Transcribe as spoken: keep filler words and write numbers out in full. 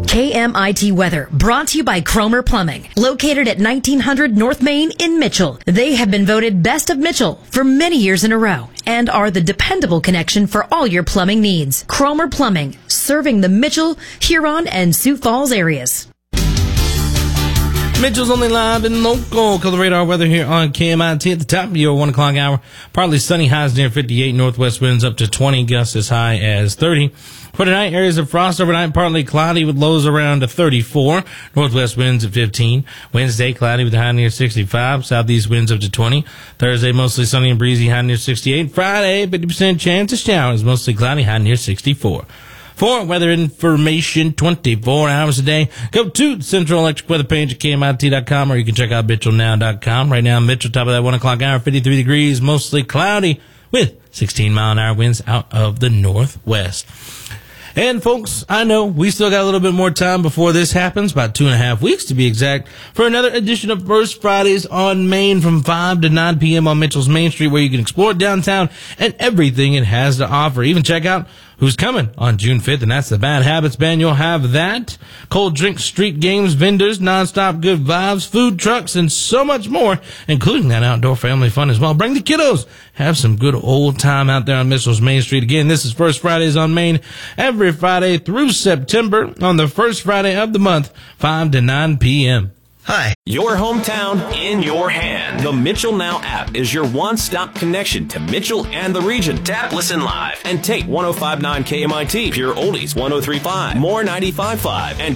K M I T weather brought to you by Cromer Plumbing, located at nineteen hundred North Main in Mitchell. They have been voted Best of Mitchell for many years in a row and are the dependable connection for all your plumbing needs. Cromer Plumbing, serving the Mitchell, Huron, and Sioux Falls areas. Mitchell's only live and local. Color radar weather here on K M I T at the top of your one o'clock hour. Partly sunny, highs near fifty-eight, northwest winds up to twenty, gusts as high as thirty. For tonight, areas of frost overnight, partly cloudy with lows around to thirty-four. Northwest winds at fifteen. Wednesday, cloudy with a high near sixty-five. Southeast winds up to twenty. Thursday, mostly sunny and breezy, high near sixty-eight. Friday, fifty percent chance of showers, mostly cloudy, high near sixty-four. For weather information twenty-four hours a day, go to the Central Electric Weather page at K M I T dot com, or you can check out Mitchell Now dot com. Right now, Mitchell, top of that one o'clock hour, fifty-three degrees, mostly cloudy with sixteen mile an hour winds out of the northwest. And folks, I know we still got a little bit more time before this happens, about two and a half weeks to be exact, for another edition of First Fridays on Main from five to nine p.m. on Mitchell's Main Street, where you can explore downtown and everything it has to offer. Even check out who's coming on June fifth, and that's the Bad Habits Band. You'll have that. Cold drinks, street games, vendors, nonstop good vibes, food trucks, and so much more, including that outdoor family fun as well. Bring the kiddos. Have some good old time out there on Mitchell's Main Street. Again, this is First Fridays on Main every Friday through September on the first Friday of the month, five to nine p.m. Hi. Your hometown in your hand. The Mitchell Now app is your one-stop connection to Mitchell and the region. Tap, listen live, and take one oh five point nine K M I T, Pure Oldies one oh three point five, More ninety-five point five, and